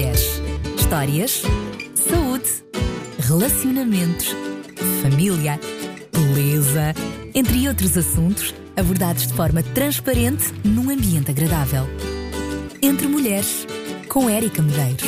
Mulheres. Histórias, saúde, relacionamentos, família, beleza, entre outros assuntos abordados de forma transparente num ambiente agradável. Entre Mulheres, com Érica Medeiros.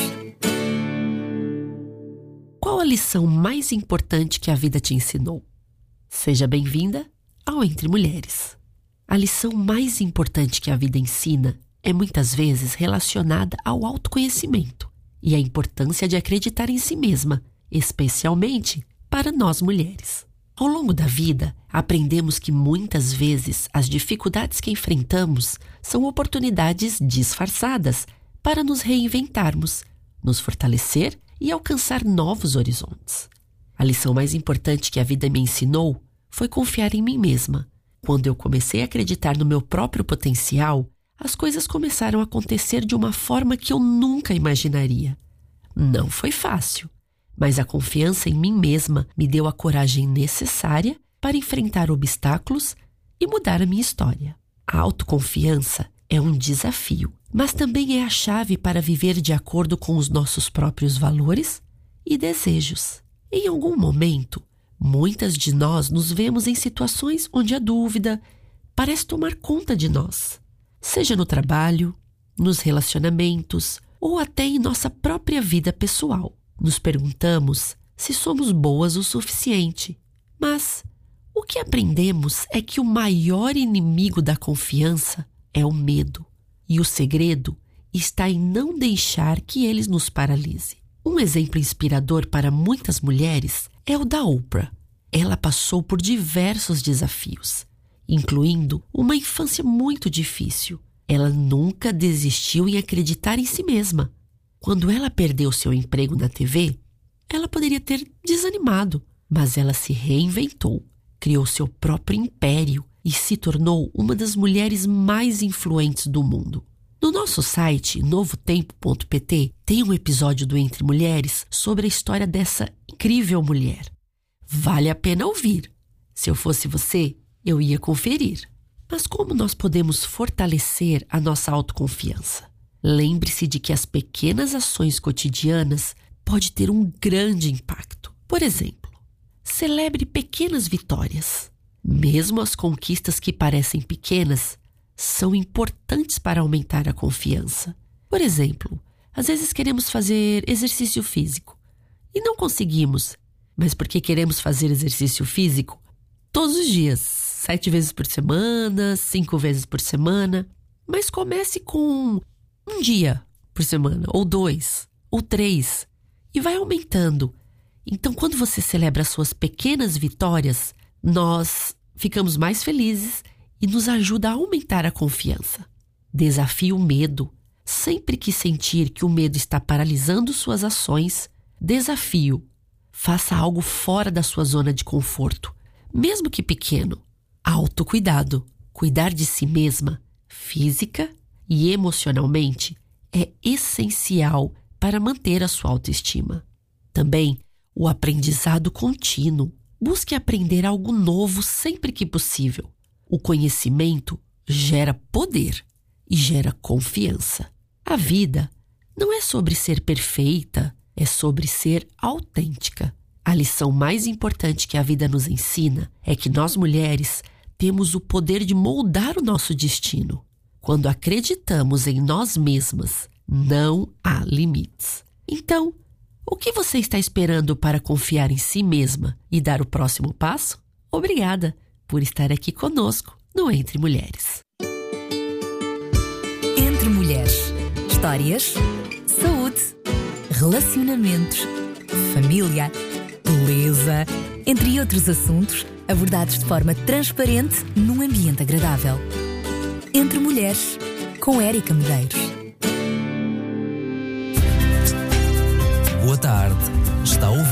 Qual a lição mais importante que a vida te ensinou? Seja bem-vinda ao Entre Mulheres. A lição mais importante que a vida ensina é muitas vezes relacionada ao autoconhecimento e à importância de acreditar em si mesma, especialmente para nós mulheres. Ao longo da vida, aprendemos que muitas vezes as dificuldades que enfrentamos são oportunidades disfarçadas para nos reinventarmos, nos fortalecer e alcançar novos horizontes. A lição mais importante que a vida me ensinou foi confiar em mim mesma. Quando eu comecei a acreditar no meu próprio potencial, as coisas começaram a acontecer de uma forma que eu nunca imaginaria. Não foi fácil, mas a confiança em mim mesma me deu a coragem necessária para enfrentar obstáculos e mudar a minha história. A autoconfiança é um desafio, mas também é a chave para viver de acordo com os nossos próprios valores e desejos. Em algum momento, muitas de nós nos vemos em situações onde a dúvida parece tomar conta de nós, seja no trabalho, nos relacionamentos ou até em nossa própria vida pessoal. Nos perguntamos se somos boas o suficiente. Mas o que aprendemos é que o maior inimigo da confiança é o medo. E o segredo está em não deixar que eles nos paralise. Um exemplo inspirador para muitas mulheres é o da Oprah. Ela passou por diversos desafios, incluindo uma infância muito difícil. Ela nunca desistiu em acreditar em si mesma. Quando ela perdeu seu emprego na TV, ela poderia ter desanimado, mas ela se reinventou, criou seu próprio império e se tornou uma das mulheres mais influentes do mundo. No nosso site, novotempo.pt, tem um episódio do Entre Mulheres sobre a história dessa incrível mulher. Vale a pena ouvir. Se eu fosse você, eu ia conferir. Mas como nós podemos fortalecer a nossa autoconfiança? Lembre-se de que as pequenas ações cotidianas podem ter um grande impacto. Por exemplo, celebre pequenas vitórias. Mesmo as conquistas que parecem pequenas são importantes para aumentar a confiança. Por exemplo, às vezes queremos fazer exercício físico e não conseguimos, mas porque queremos fazer exercício físico todos os dias, 7 vezes por semana, 5 vezes por semana. Mas comece com 1 dia por semana, ou 2, ou 3, e vai aumentando. Então, quando você celebra as suas pequenas vitórias, nós ficamos mais felizes e nos ajuda a aumentar a confiança. Desafie o medo. Sempre que sentir que o medo está paralisando suas ações, desafie-o. Faça algo fora da sua zona de conforto, mesmo que pequeno. Autocuidado. Cuidar de si mesma, física e emocionalmente, é essencial para manter a sua autoestima. Também o aprendizado contínuo. Busque aprender algo novo sempre que possível. O conhecimento gera poder e gera confiança. A vida não é sobre ser perfeita, é sobre ser autêntica. A lição mais importante que a vida nos ensina é que nós mulheres temos o poder de moldar o nosso destino. Quando acreditamos em nós mesmas, não há limites. Então, o que você está esperando para confiar em si mesma e dar o próximo passo? Obrigada por estar aqui conosco no Entre Mulheres. Entre Mulheres. Histórias, saúde, relacionamentos, família, beleza, entre outros assuntos abordados de forma transparente num ambiente agradável. Entre Mulheres, com Érica Medeiros. Boa tarde. Está a ouvir